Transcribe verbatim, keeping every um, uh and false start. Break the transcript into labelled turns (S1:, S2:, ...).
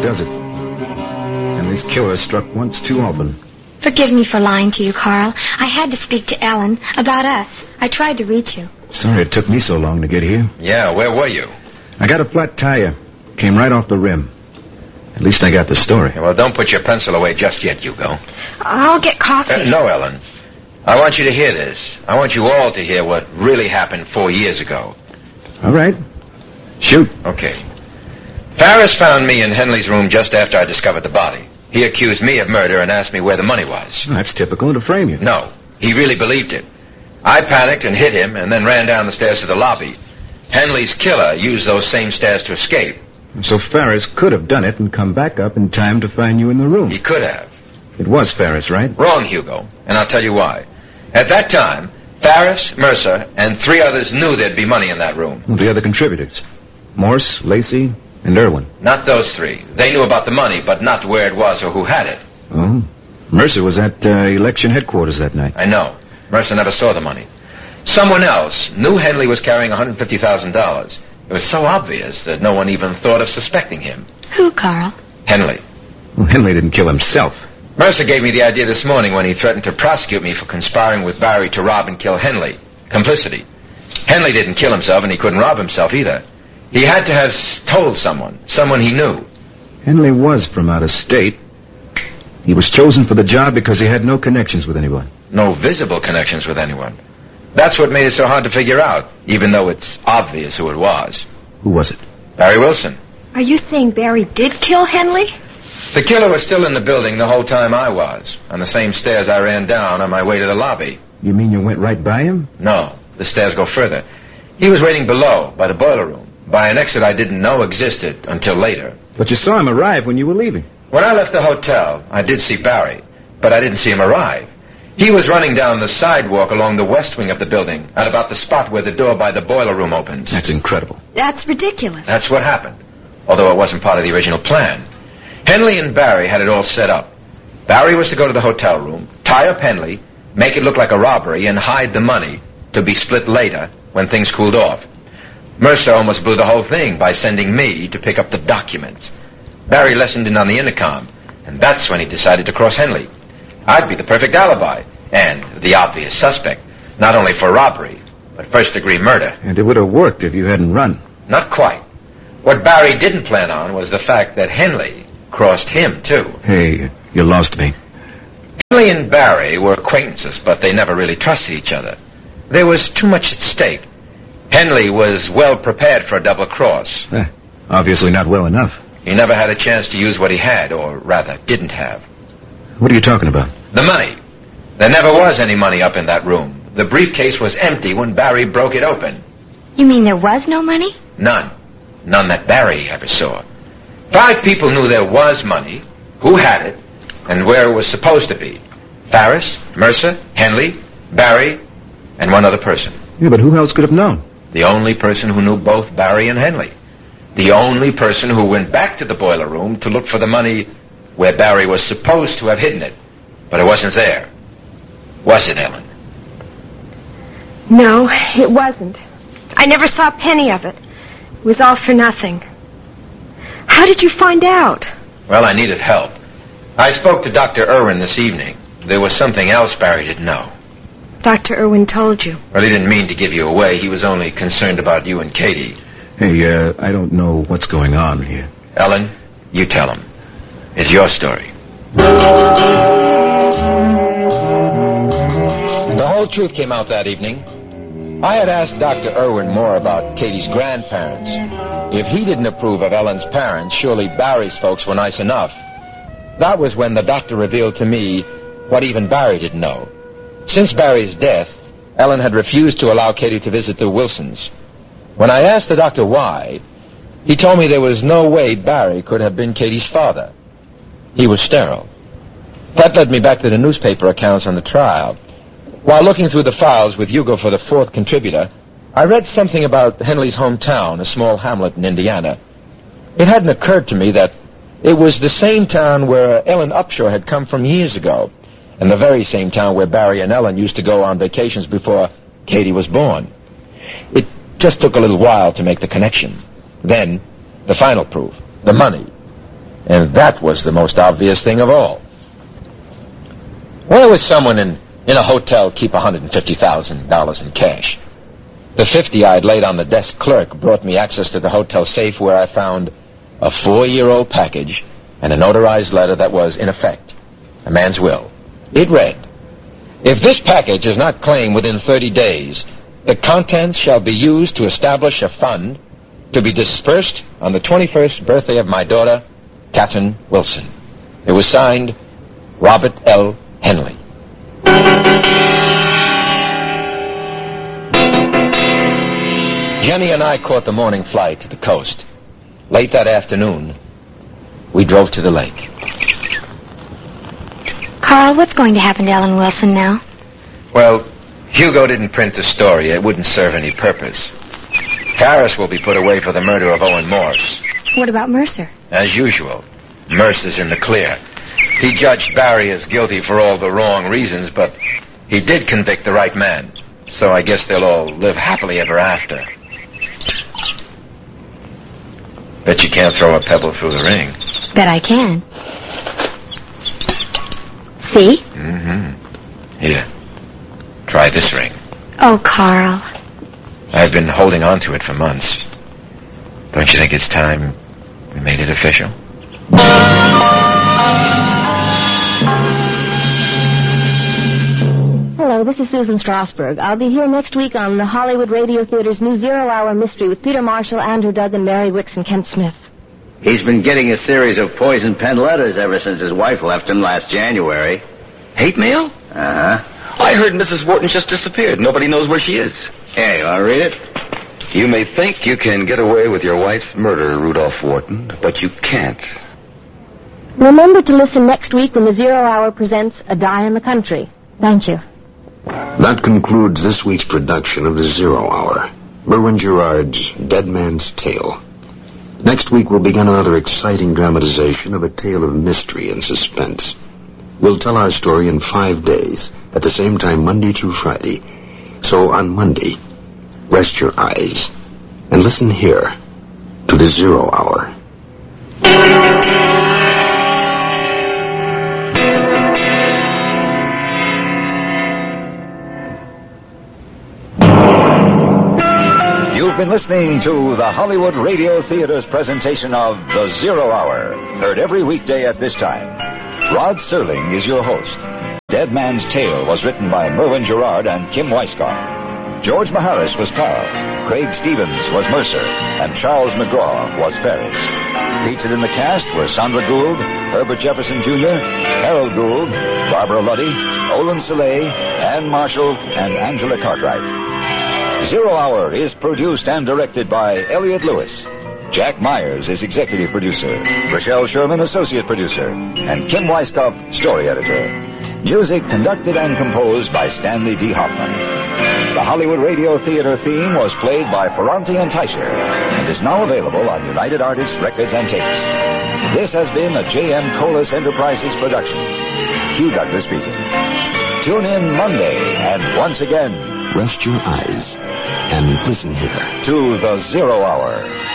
S1: does it. Henry's killer struck once too often.
S2: Forgive me for lying to you, Carl. I had to speak to Ellen about us. I tried to reach you.
S1: Sorry it took me so long to get here.
S3: Yeah, where were you?
S1: I got a flat tire. Came right off the rim. At least I got the story.
S3: Yeah, well, don't put your pencil away just yet, Hugo.
S2: I'll get coffee.
S3: Uh, no, Ellen. I want you to hear this. I want you all to hear what really happened four years ago.
S1: All right. Shoot.
S3: Okay. Farris found me in Henley's room just after I discovered the body. He accused me of murder and asked me where the money was.
S1: Well, that's typical to frame you.
S3: No, he really believed it. I panicked and hit him and then ran down the stairs to the lobby. Henley's killer used those same stairs to escape.
S1: So Farris could have done it and come back up in time to find you in the room.
S3: He could have.
S1: It was Farris, right?
S3: Wrong, Hugo, and I'll tell you why. At that time, Farris, Mercer, and three others knew there'd be money in that room.
S1: Well, the other contributors. Morse, Lacey, and Irwin.
S3: Not those three. They knew about the money, but not where it was or who had it.
S1: Oh? Mercer was at uh, election headquarters that night.
S3: I know. Mercer never saw the money. Someone else knew Henley was carrying one hundred fifty thousand dollars. It was so obvious that no one even thought of suspecting him.
S2: Who, Carl?
S3: Henley.
S1: Well, Henley didn't kill himself.
S3: Mercer gave me the idea this morning when he threatened to prosecute me for conspiring with Barry to rob and kill Henley. Complicity. Henley didn't kill himself, and he couldn't rob himself either. He had to have told someone, someone he knew.
S1: Henley was from out of state. He was chosen for the job because he had no connections with anyone.
S3: No visible connections with anyone. That's what made it so hard to figure out, even though it's obvious who it was.
S1: Who was it?
S3: Barry Wilson.
S4: Are you saying Barry did kill Henley?
S3: The killer was still in the building the whole time I was, on the same stairs I ran down on my way to the lobby.
S1: You mean you went right by him?
S3: No, the stairs go further. He was waiting below, by the boiler room, by an exit I didn't know existed until later.
S1: But you saw him arrive when you were leaving.
S3: When I left the hotel, I did see Barry, but I didn't see him arrive. He was running down the sidewalk along the west wing of the building, at about the spot where the door by the boiler room opens.
S1: That's incredible.
S4: That's ridiculous.
S3: That's what happened, although it wasn't part of the original plan. Henley and Barry had it all set up. Barry was to go to the hotel room, tie up Henley, make it look like a robbery, and hide the money to be split later when things cooled off. Mercer almost blew the whole thing by sending me to pick up the documents. Barry listened in on the intercom, and that's when he decided to cross Henley. I'd be the perfect alibi, and the obvious suspect, not only for robbery, but first-degree murder.
S1: And it would have worked if you hadn't run.
S3: Not quite. What Barry didn't plan on was the fact that Henley crossed him, too.
S1: Hey, you lost me.
S3: Henley and Barry were acquaintances, but they never really trusted each other. There was too much at stake. Henley was well prepared for a double cross.
S1: Eh, obviously not well enough.
S3: He never had a chance to use what he had, or rather, didn't have.
S1: What are you talking about?
S3: The money. There never was any money up in that room. The briefcase was empty when Barry broke it open.
S2: You mean there was no money?
S3: None. None that Barry ever saw. Five people knew there was money, who had it, and where it was supposed to be. Farris, Mercer, Henley, Barry, and one other person.
S1: Yeah, but who else could have known?
S3: The only person who knew both Barry and Henley. The only person who went back to the boiler room to look for the money where Barry was supposed to have hidden it. But it wasn't there. Was it, Ellen?
S4: No, it wasn't. I never saw a penny of it. It was all for nothing. How did you find out?
S3: Well, I needed help. I spoke to Doctor Irwin this evening. There was something else Barry didn't know.
S4: Doctor Irwin told you.
S3: Well, he didn't mean to give you away. He was only concerned about you and Katie.
S1: Hey, uh, I don't know what's going on here.
S3: Ellen, you tell him. It's your story. The whole truth came out that evening. I had asked Doctor Irwin more about Katie's grandparents. If he didn't approve of Ellen's parents, surely Barry's folks were nice enough. That was when the doctor revealed to me what even Barry didn't know. Since Barry's death, Ellen had refused to allow Katie to visit the Wilsons. When I asked the doctor why, he told me there was no way Barry could have been Katie's father. He was sterile. That led me back to the newspaper accounts on the trial. While looking through the files with Hugo for the fourth contributor, I read something about Henley's hometown, a small hamlet in Indiana. It hadn't occurred to me that it was the same town where Ellen Upshaw had come from years ago, and the very same town where Barry and Ellen used to go on vacations before Katie was born. It just took a little while to make the connection. Then, the final proof, the money. And that was the most obvious thing of all. Where would someone in, in a hotel keep one hundred fifty thousand dollars in cash? The fifty I'd laid on the desk clerk brought me access to the hotel safe, where I found a four-year-old package and a notarized letter that was, in effect, a man's will. It read, "If this package is not claimed within thirty days, the contents shall be used to establish a fund to be dispersed on the twenty-first birthday of my daughter, Catherine Wilson." It was signed, Robert L. Henley. Jenny and I caught the morning flight to the coast. Late that afternoon, we drove to the lake.
S2: Carl, what's going to happen to Ellen Wilson now?
S3: Well, Hugo didn't print the story. It wouldn't serve any purpose. Harris will be put away for the murder of Owen Morse.
S2: What about Mercer?
S3: As usual, Mercer's in the clear. He judged Barry as guilty for all the wrong reasons, but he did convict the right man. So I guess they'll all live happily ever after. Bet you can't throw a pebble through the ring.
S2: Bet I can. See?
S3: Mm-hmm. Here. Try this ring.
S2: Oh, Carl.
S3: I've been holding on to it for months. Don't you think it's time we made it official?
S5: Hello, this is Susan Strasberg. I'll be here next week on the Hollywood Radio Theater's new Zero Hour Mystery with Peter Marshall, Andrew Duggan, Mary Wicks, and Kent Smith.
S6: He's been getting a series of poison pen letters ever since his wife left him last January.
S7: Hate mail?
S6: Uh-huh.
S7: I heard Missus Wharton just disappeared. Nobody knows where she is.
S6: Hey, you want to read it?
S7: You may think you can get away with your wife's murder, Rudolph Wharton, but you can't.
S5: Remember to listen next week when the Zero Hour presents A Die in the Country. Thank you.
S8: That concludes this week's production of the Zero Hour, Merwin Gerard's Dead Man's Tale. Next week we'll begin another exciting dramatization of a tale of mystery and suspense. We'll tell our story in five days, at the same time Monday through Friday. So on Monday, rest your eyes and listen here to the Zero Hour.
S9: You've been listening to the Hollywood Radio Theater's presentation of The Zero Hour, heard every weekday at this time. Rod Serling is your host. Dead Man's Tale was written by Merwin Gerard and Kim Weisskopf. George Maharis was Carl, Craig Stevens was Mercer, and Charles McGraw was Ferris. Featured in the cast were Sandra Gould, Herbert Jefferson Junior, Harold Gould, Barbara Luddy, Olin Soleil, Ann Marshall, and Angela Cartwright. Zero Hour is produced and directed by Elliot Lewis. Jack Myers is executive producer, Rochelle Sherman associate producer, and Kim Weisskopf story editor. Music conducted and composed by Stanley D. Hoffman. The Hollywood Radio Theater theme was played by Ferranti and Teicher and is now available on United Artists Records and Tapes. This has been a J M Colas Enterprises production. Hugh Douglas speaking. Tune in Monday and once again,
S8: Rest your eyes and listen here
S9: to the Zero Hour.